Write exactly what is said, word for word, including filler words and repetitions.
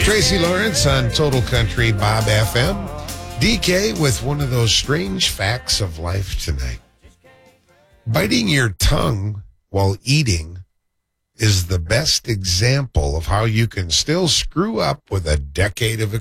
Tracy Lawrence on Total Country Bob F M. D K with one of those strange facts of life tonight. Biting your tongue while eating is the best example of how you can still screw up with a decade of